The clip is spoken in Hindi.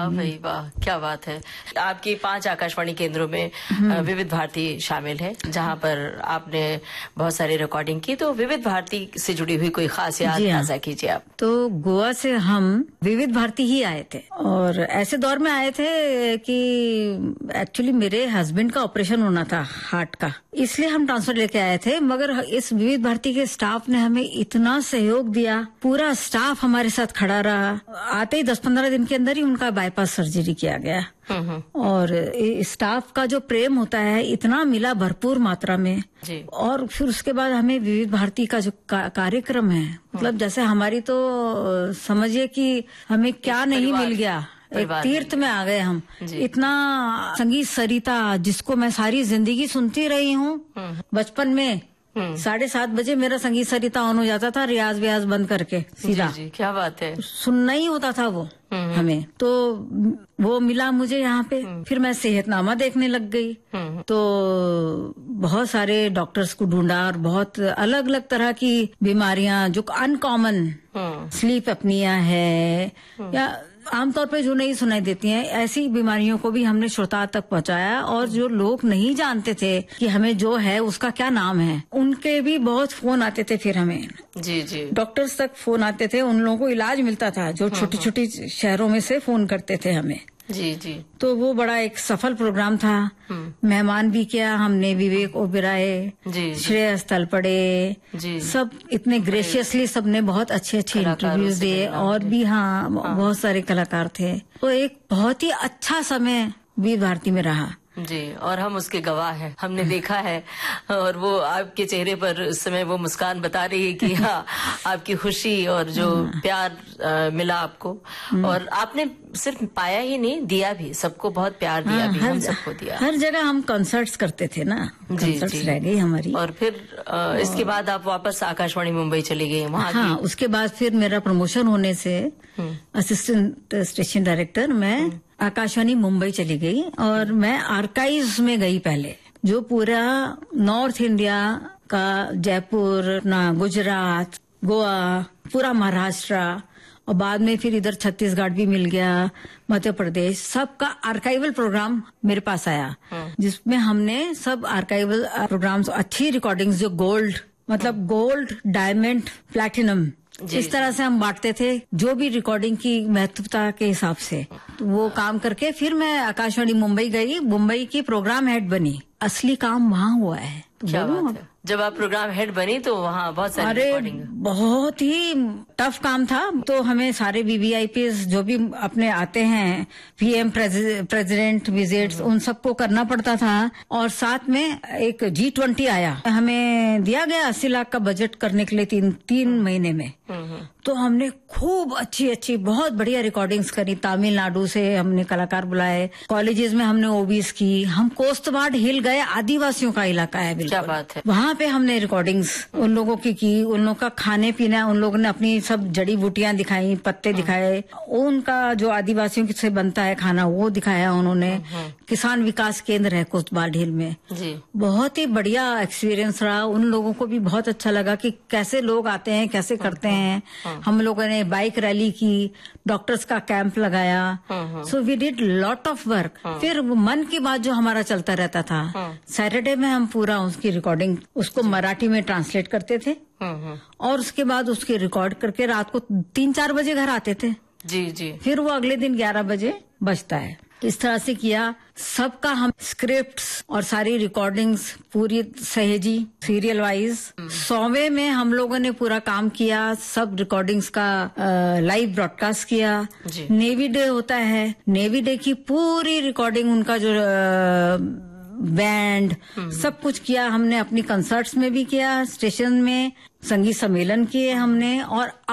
भाई वाह, क्या बात है। आपकी 5 आकाशवाणी केंद्रों में विविध भारती शामिल है, जहां पर आपने बहुत सारी रिकॉर्डिंग की। तो विविध भारती से जुड़ी हुई कोई खास याद ताजा कीजिए आप। तो गोवा से हम विविध भारती ही आए थे, और ऐसे दौर में आए थे कि एक्चुअली मेरे हस्बैंड का ऑपरेशन होना था हार्ट का, इसलिए हम ट्रांसफर लेके आए थे। मगर इस विविध भारती के स्टाफ ने हमें इतना सहयोग दिया, पूरा स्टाफ हमारे साथ खड़ा रहा। आते ही 10-15 दिन के अंदर ही उनका बाईपास सर्जरी किया गया। और स्टाफ का जो प्रेम होता है इतना मिला भरपूर मात्रा में जी। और फिर उसके बाद हमें विविध भारती का जो कार्यक्रम है, मतलब जैसे हमारी तो समझिए कि हमें क्या नहीं मिल गया, एक तीर्थ में आ गए हम। इतना संगीत सरिता जिसको मैं सारी जिंदगी सुनती रही हूँ। बचपन में 7:30 बजे मेरा संगीत सरिता ऑन हो जाता था, रियाज व्याज बंद करके सीधा। जी, क्या बात है। सुनना ही होता था वो हमें। तो वो मिला मुझे यहाँ पे। फिर मैं सेहतनामा देखने लग गई, तो बहुत सारे डॉक्टर्स को ढूंढा और बहुत अलग अलग तरह की बीमारियां जो अनकॉमन, स्लीप अपनिया है या आमतौर पे जो नहीं सुनाई देती हैं, ऐसी बीमारियों को भी हमने श्रोता तक पहुंचाया। और जो लोग नहीं जानते थे कि हमें जो है उसका क्या नाम है, उनके भी बहुत फोन आते थे। फिर हमें जी डॉक्टर्स तक फोन आते थे, उन लोगों को इलाज मिलता था जो छोटी छोटी शहरों में से फोन करते थे हमें। जी तो वो बड़ा एक सफल प्रोग्राम था। मेहमान भी किया हमने, विवेक ओबेरॉय, श्रेयस तलपड़े, सब इतने ग्रेशियसली सबने बहुत अच्छे इंटरव्यूज दिए। और भी बहुत सारे कलाकार थे। तो एक बहुत ही अच्छा समय विविध भारती में रहा जी। और हम उसके गवाह हैं, हमने देखा है। और वो आपके चेहरे पर उस समय वो मुस्कान बता रही है कि हाँ, आपकी खुशी और जो प्यार मिला आपको। और आपने सिर्फ पाया ही नहीं, दिया भी, सबको बहुत प्यार दिया भी, हम सबको दिया। हर जगह हम कंसर्ट्स करते थे ना, कंसर्ट्स रह गई हमारी। और फिर इसके बाद आप वापस आकाशवाणी मुंबई चली गई वहाँ। हाँ, उसके बाद फिर मेरा प्रमोशन होने से असिस्टेंट स्टेशन डायरेक्टर मैं आकाशवाणी मुंबई चली गई। और मैं आर्काइव्स में गई पहले, जो पूरा नॉर्थ इंडिया का, जयपुर, गुजरात, गोवा, पूरा महाराष्ट्र, और बाद में फिर इधर छत्तीसगढ़ भी मिल गया, मध्य प्रदेश, सबका आर्काइवल प्रोग्राम मेरे पास आया, जिसमें हमने सब आर्काइवल प्रोग्राम्स, अच्छी रिकॉर्डिंग्स, जो गोल्ड, मतलब गोल्ड, डायमंड, प्लैटिनम, इस तरह से हम बांटते थे, जो भी रिकॉर्डिंग की महत्वता के हिसाब से। तो वो काम करके फिर मैं आकाशवाणी मुंबई गई, मुंबई की प्रोग्राम हेड बनी। असली काम वहाँ हुआ है। क्या बात है। जब आप प्रोग्राम हेड बनी तो वहाँ बहुत सारी रिकॉर्डिंग, बहुत ही टफ काम था। तो हमें सारे VVIPs जो भी अपने आते हैं, PM प्रेसिडेंट विजिट्स, उन सबको करना पड़ता था। और साथ में एक G20 आया, हमें दिया गया 80 लाख का बजट करने के लिए 3 महीने में। तो हमने खूब अच्छी बहुत बढ़िया रिकॉर्डिंग्स करी। तमिलनाडु से हमने कलाकार बुलाए, कॉलेजेस में हमने ओबीज की। हम कोस्तवाड़ हिल गए, आदिवासियों का इलाका है बिल्कुल। क्या बात है। वहाँ पे हमने रिकॉर्डिंग्स उन लोगों की, उन लोगों का खाने पीना, उन लोगों ने अपनी सब जड़ी बूटियां दिखाई, पत्ते दिखाए, उनका जो आदिवासियों से बनता है खाना वो दिखाया उन्होंने। किसान विकास केंद्र है कोस्तवाड़ हिल में जी। बहुत ही बढ़िया एक्सपीरियंस रहा। उन लोगों को भी बहुत अच्छा लगा कि कैसे लोग आते हैं, कैसे करते हैं। हम लोगों ने बाइक रैली की, डॉक्टर्स का कैंप लगाया। So we did lot of work. फिर मन की बात जो हमारा चलता रहता था, सैटरडे में हम पूरा उसकी रिकॉर्डिंग, उसको मराठी में ट्रांसलेट करते थे। और उसके बाद उसकी रिकॉर्ड करके रात को 3-4 बजे घर आते थे जी। फिर वो अगले दिन 11 बजे बजता है। इस तरह से किया। सबका हम स्क्रिप्ट्स और सारी रिकॉर्डिंग्स पूरी सहेजी, सीरियल वाइज। 100वें में हम लोगों ने पूरा काम किया, सब रिकॉर्डिंग्स का लाइव ब्रॉडकास्ट किया। नेवी डे होता है, नेवी डे की पूरी रिकॉर्डिंग, उनका जो बैंड, सब कुछ किया हमने। अपनी कंसर्ट्स में भी किया, स्टेशन में संगीत सम्मेलन किए हमने। और